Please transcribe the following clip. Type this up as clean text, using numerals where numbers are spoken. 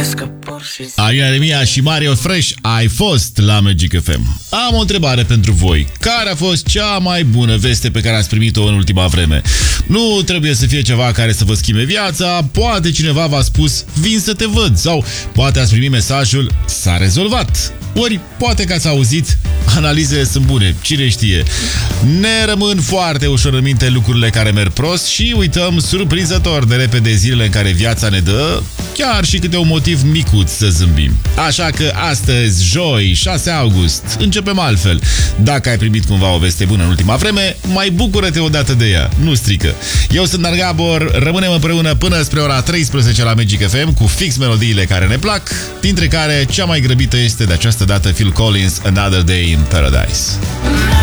Alina Remia și Mario Fresh, ai fost la Magic FM. Am o întrebare pentru voi. Care a fost cea mai bună veste pe care ați primit-o în ultima vreme? Nu trebuie să fie ceva care să vă schimbe viața, poate cineva v-a spus vin să te văd, sau poate ați primit mesajul s-a rezolvat. Ori poate că ați auzit analizele sunt bune, cine știe. Ne rămân foarte ușor în minte lucrurile care merg prost și uităm surprinzător de repede zilele în care viața ne dă chiar și câte un motiv micuț să zâmbim. Așa că astăzi, joi, 6 august, începem altfel. Dacă ai primit cumva o veste bună în ultima vreme, mai bucură-te odată de ea, nu strică. Eu sunt Dar Gabor, rămânem împreună până spre ora 13 la Magic FM cu fix melodiile care ne plac, dintre care cea mai grăbită este de această dată Phil Collins, Another Day in Paradise.